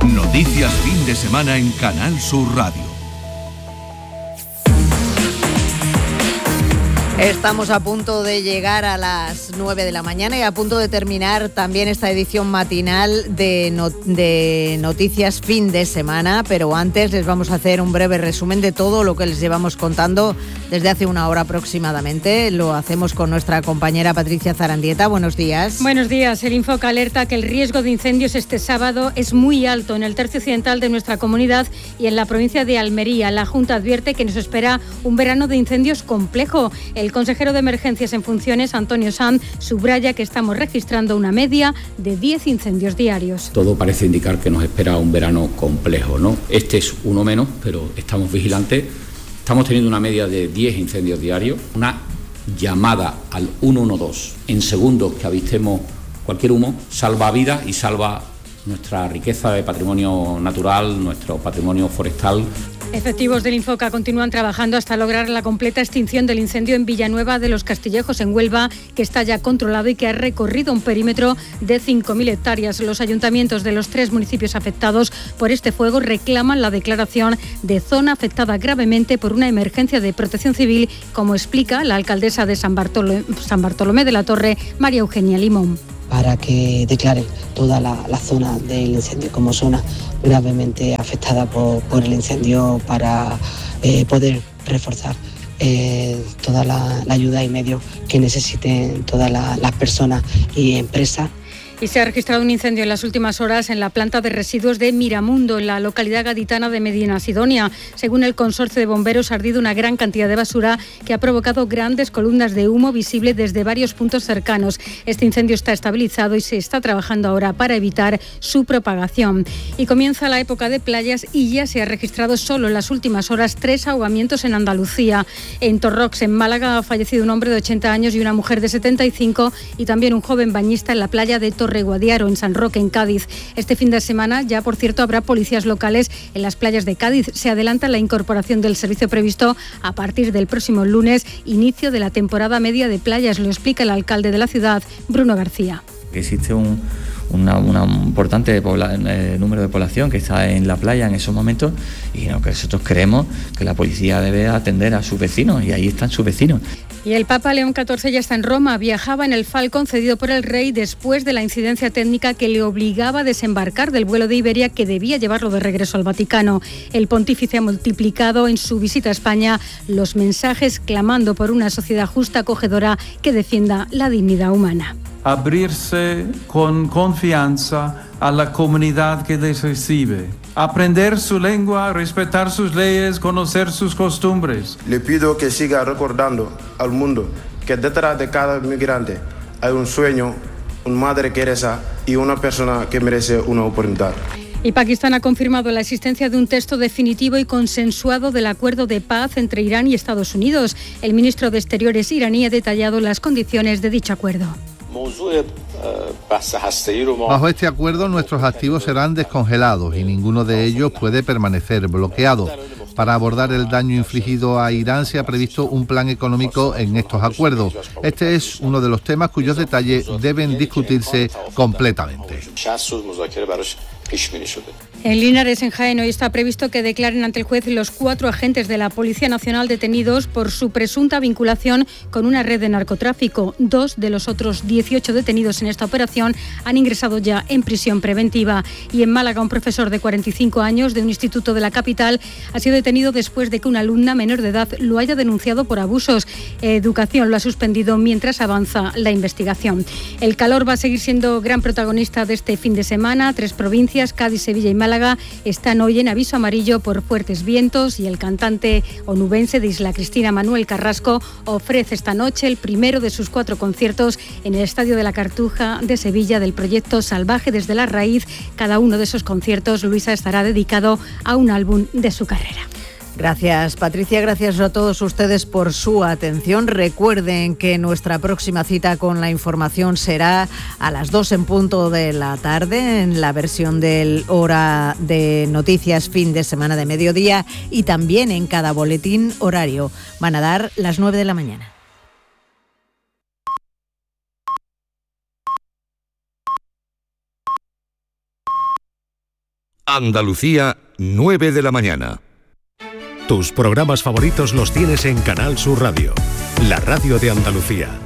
Noticias fin de semana en Canal Sur Radio. Estamos a punto de llegar a las 9 de la mañana y a punto de terminar también esta edición matinal de Noticias fin de semana, pero antes les vamos a hacer un breve resumen de todo lo que les llevamos contando desde hace una hora aproximadamente. Lo hacemos con nuestra compañera Patricia Zarandieta. Buenos días. Buenos días. El Infoca alerta que el riesgo de incendios este sábado es muy alto en el tercio occidental de nuestra comunidad y en la provincia de Almería. La Junta advierte que nos espera un verano de incendios complejo. El consejero de Emergencias en funciones, Antonio Sanz, subraya que estamos registrando una media de 10 incendios diarios. Todo parece indicar que nos espera un verano complejo, ¿no? Este es uno menos, pero estamos vigilantes. Estamos teniendo una media de 10 incendios diarios, una llamada al 112 en segundos que avistemos cualquier humo, salva vidas y salva nuestra riqueza de patrimonio natural, nuestro patrimonio forestal. Efectivos del Infoca continúan trabajando hasta lograr la completa extinción del incendio en Villanueva de los Castillejos, en Huelva, que está ya controlado y que ha recorrido un perímetro de 5.000 hectáreas. Los ayuntamientos de los 3 municipios afectados por este fuego reclaman la declaración de zona afectada gravemente por una emergencia de protección civil, como explica la alcaldesa de San Bartolomé de la Torre, María Eugenia Limón. Para que declaren toda la zona del incendio como zona gravemente afectada por el incendio, para poder reforzar toda la ayuda y medios que necesiten todas las personas y empresas. Y se ha registrado un incendio en las últimas horas en la planta de residuos de Miramundo, en la localidad gaditana de Medinasidonia. Según el consorcio de bomberos, ha ardido una gran cantidad de basura que ha provocado grandes columnas de humo visible desde varios puntos cercanos. Este incendio está estabilizado y se está trabajando ahora para evitar su propagación. Y comienza la época de playas y ya se ha registrado solo en las últimas horas 3 ahogamientos en Andalucía. En Torrox, en Málaga, ha fallecido un hombre de 80 años y una mujer de 75, y también un joven bañista en la playa de Torreguadiaro, en San Roque, en Cádiz. Este fin de semana ya, por cierto, habrá policías locales en las playas de Cádiz. Se adelanta la incorporación del servicio previsto a partir del próximo lunes, inicio de la temporada media de playas. Lo explica el alcalde de la ciudad, Bruno García. Existe un importante número de población que está en la playa en esos momentos, y que nosotros creemos que la policía debe atender a sus vecinos, y ahí están sus vecinos. Y el Papa León XIV ya está en Roma. Viajaba en el Falcon cedido por el rey después de la incidencia técnica que le obligaba a desembarcar del vuelo de Iberia, que debía llevarlo de regreso al Vaticano. El pontífice ha multiplicado en su visita a España los mensajes clamando por una sociedad justa, acogedora, que defienda la dignidad humana. Abrirse con confianza a la comunidad que les recibe. Aprender su lengua, respetar sus leyes, conocer sus costumbres. Le pido que siga recordando al mundo que detrás de cada migrante hay un sueño, una madre Teresa y una persona que merece una oportunidad. Y Pakistán ha confirmado la existencia de un texto definitivo y consensuado del acuerdo de paz entre Irán y Estados Unidos. El ministro de Exteriores iraní ha detallado las condiciones de dicho acuerdo. Bajo este acuerdo, nuestros activos serán descongelados y ninguno de ellos puede permanecer bloqueado. Para abordar el daño infligido a Irán se ha previsto un plan económico en estos acuerdos. Este es uno de los temas cuyos detalles deben discutirse completamente. En Linares, en Jaén, hoy está previsto que declaren ante el juez los 4 agentes de la Policía Nacional detenidos por su presunta vinculación con una red de narcotráfico. 2 de los otros 18 detenidos en esta operación han ingresado ya en prisión preventiva. Y en Málaga, un profesor de 45 años de un instituto de la capital ha sido detenido después de que una alumna menor de edad lo haya denunciado por abusos. Educación lo ha suspendido mientras avanza la investigación. El calor va a seguir siendo gran protagonista de este fin de semana. 3 provincias, Cádiz, Sevilla y Málaga, están hoy en aviso amarillo por fuertes vientos, y el cantante onubense de Isla Cristina, Manuel Carrasco, ofrece esta noche el primero de sus 4 conciertos en el Estadio de la Cartuja de Sevilla del proyecto Salvaje desde la Raíz. Cada uno de esos conciertos, Luisa, estará dedicado a un álbum de su carrera. Gracias, Patricia. Gracias a todos ustedes por su atención. Recuerden que nuestra próxima cita con la información será a las 2 en punto de la tarde, en la versión del Hora de Noticias fin de semana de mediodía, y también en cada boletín horario. Van a dar las 9 de la mañana. Andalucía, 9 de la mañana. Tus programas favoritos los tienes en Canal Sur Radio, la radio de Andalucía.